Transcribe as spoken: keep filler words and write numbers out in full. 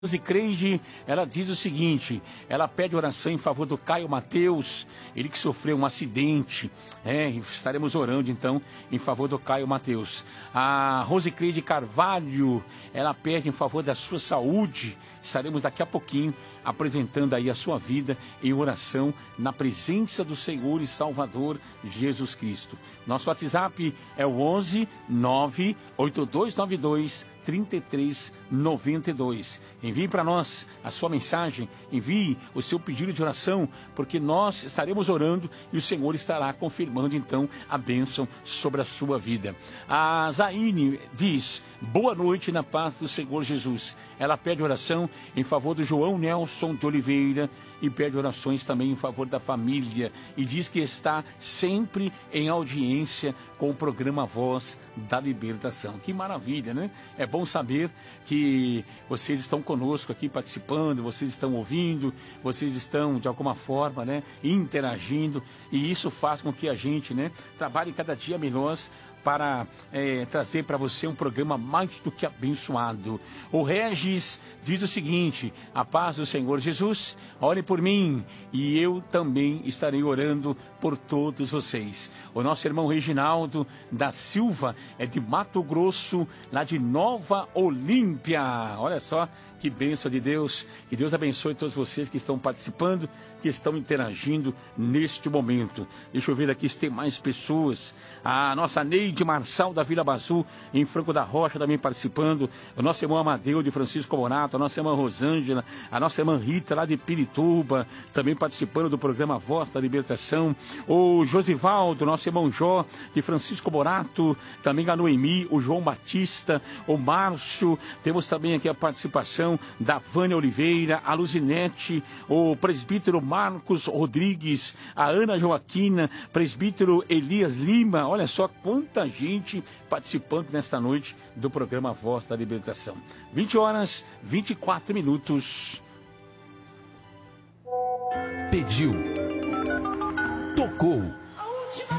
E Creide, ela diz o seguinte, ela pede oração em favor do Caio Mateus, ele que sofreu um acidente, é, estaremos orando então em favor do Caio Mateus. A Rosicreide Carvalho, ela pede em favor da sua saúde, estaremos daqui a pouquinho apresentando aí a sua vida em oração na presença do Senhor e Salvador Jesus Cristo. Nosso WhatsApp é o onze nove oito dois nove dois trinta e três noventa e dois. Envie para nós a sua mensagem, envie o seu pedido de oração, porque nós estaremos orando e o Senhor estará confirmando então a bênção sobre a sua vida. A Zaine diz, boa noite na paz do Senhor Jesus. Ela pede oração em favor do João Nelson de Oliveira e pede orações também em favor da família e diz que está sempre em audiência com o programa Voz da Libertação. Que maravilha, né? É bom saber que vocês estão conosco aqui participando, vocês estão ouvindo, vocês estão de alguma forma, né, interagindo, e isso faz com que a gente, né, trabalhe cada dia melhor para é, trazer para você um programa mais do que abençoado. O Regis diz o seguinte, a paz do Senhor Jesus, ore por mim e eu também estarei orando por todos vocês. O nosso irmão Reginaldo da Silva é de Mato Grosso, lá de Nova Olímpia. Olha só que bênção de Deus, que Deus abençoe todos vocês que estão participando, que estão interagindo neste momento. Deixa eu ver aqui se tem mais pessoas. A nossa Neide Marçal da Vila Bazu, em Franco da Rocha, também participando. O nosso irmão Amadeu de Francisco Morato, a nossa irmã Rosângela, a nossa irmã Rita lá de Pirituba, também participando do programa Voz da Libertação. O Josivaldo, nosso irmão Jó de Francisco Morato, também a Noemi, o João Batista, o Márcio, temos também aqui a participação da Vânia Oliveira, a Luzinete, o presbítero Marcos Rodrigues, a Ana Joaquina, presbítero Elias Lima. Olha só quanta gente participando nesta noite do programa Voz da Libertação. vinte horas, vinte e quatro minutos. Pediu, tocou.